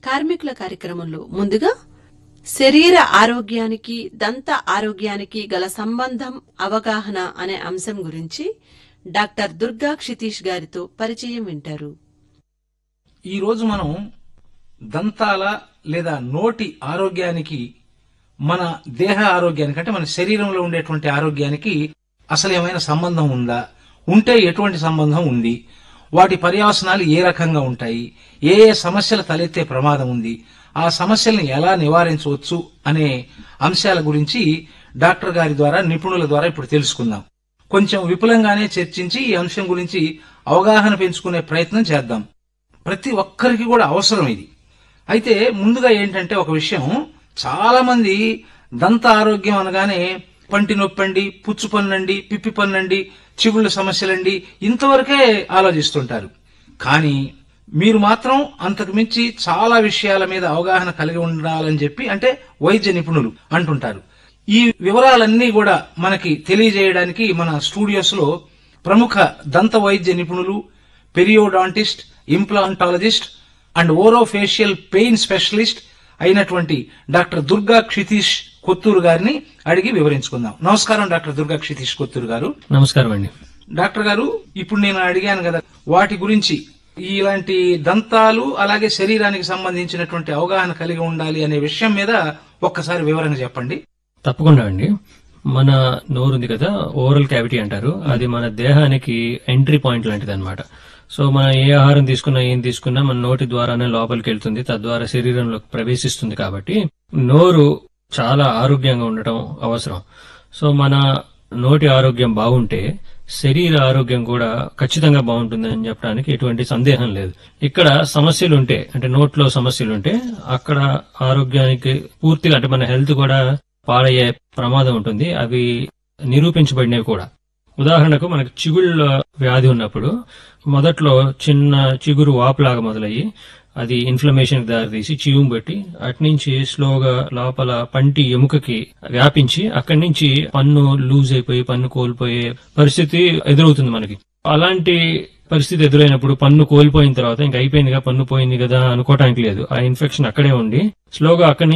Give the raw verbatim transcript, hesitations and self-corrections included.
కార్మికుల కార్యక్రమంలో ముందుగా శరీర ఆరోగ్యానికి దంత ఆరోగ్యానికి గల సంబంధం అవగాహన అనే అంశం గురించి డాక్టర్ దుర్గా క్షితీష్ గారితో పరిచయం వింటారు. ఈ రోజు మనం దంతాల లేదా నోటి ఆరోగ్యానికి, మన దేహ ఆరోగ్యానికి అంటే మన శరీరంలో ఉండేటువంటి ఆరోగ్యానికి అసలు ఏమైనా సంబంధం ఉందా, ఉంటే ఎటువంటి సంబంధం ఉంది, వాటి పర్యవసనాలు ఏ రకంగా ఉంటాయి, ఏ ఏ సమస్యలు తలెత్తే ప్రమాదం ఉంది, ఆ సమస్యల్ని ఎలా నివారించవచ్చు అనే అంశాల గురించి డాక్టర్ గారి ద్వారా, నిపుణుల ద్వారా ఇప్పుడు తెలుసుకుందాం. కొంచెం విపులంగానే చర్చించి ఈ అంశం గురించి అవగాహన పెంచుకునే ప్రయత్నం చేద్దాం. ప్రతి ఒక్కరికి కూడా అవసరం ఇది. అయితే ముందుగా ఏంటంటే ఒక విషయం, చాలా మంది దంత ఆరోగ్యం అనగానే పంటి నొప్పండి, పుచ్చు పన్నండి, పిప్పి పన్నండి, చిగుళ్ళ సమస్యలండి ఇంతవరకే ఆలోచిస్తుంటారు. కానీ మీరు మాత్రం అంతకు మించి చాలా విషయాల మీద అవగాహన కలిగి ఉండాలని చెప్పి అంటే వైద్య నిపుణులు అంటుంటారు. ఈ వివరాలన్నీ కూడా మనకి తెలియజేయడానికి మన స్టూడియోస్ లో ప్రముఖ దంత వైద్య నిపుణులు, periodontist, implantologist and orofacial pain specialist అయినటువంటి డాక్టర్ దుర్గా క్షితీష్ కొత్తూరు గారిని అడిగి వివరించుకుందాం. నమస్కారం డాక్టర్ దుర్గా క్షితీష్ కొత్తూరు గారు. నమస్కారం అండి. డాక్టర్ గారు, ఇప్పుడు నేను అడిగాను కదా వాటి గురించి, ఇలాంటి దంతాలు అలాగే శరీరానికి సంబంధించినటువంటి అవగాహన కలిగి ఉండాలి అనే విషయం మీద ఒక్కసారి వివరణ చెప్పండి. తప్పకుండా అండి. మన నోరు ఉంది కదా, ఓరల్ క్యావిటీ అంటారు, అది మన దేహానికి ఎంట్రీ పాయింట్ లాంటిది అనమాట. సో మనం ఏ ఆహారం తీసుకున్నా ఏం తీసుకున్నా మన నోటి ద్వారానే లోపలికి వెళ్తుంది, తద్వారా శరీరంలోకి ప్రవేశిస్తుంది. కాబట్టి నోరు చాలా ఆరోగ్యంగా ఉండటం అవసరం. సో మన నోటి ఆరోగ్యం బాగుంటే శరీర ఆరోగ్యం కూడా ఖచ్చితంగా బాగుంటుంది అని చెప్పడానికి ఎటువంటి సందేహం లేదు. ఇక్కడ సమస్యలుంటే అంటే నోట్లో సమస్యలుంటే అక్కడ ఆరోగ్యానికి పూర్తిగా అంటే మన హెల్త్ కూడా పాడయ్యే ప్రమాదం ఉంటుంది. అవి నిరూపించబడినవి కూడా. ఉదాహరణకు మనకు చిగుళ్ళ వ్యాధి ఉన్నప్పుడు మొదట్లో చిన్న చిగురు వాపులాగా మొదలయ్యి అది ఇన్ఫ్లమేషన్ దారితీసి చీము పెట్టి అట్నుంచి స్లోగా లోపల పంటి ఎముకకి వ్యాపించి అక్కడి నుంచి పన్ను లూజ్ అయిపోయి పన్ను కోల్పోయే పరిస్థితి ఎదురవుతుంది మనకి. అలాంటి పరిస్థితి ఎదురైనప్పుడు పన్ను కోల్పోయిన తర్వాత ఇంకా అయిపోయిందిగా, పన్ను పోయింది కదా అనుకోవటానికి లేదు. ఆ ఇన్ఫెక్షన్ అక్కడే ఉండి స్లోగా అక్కడి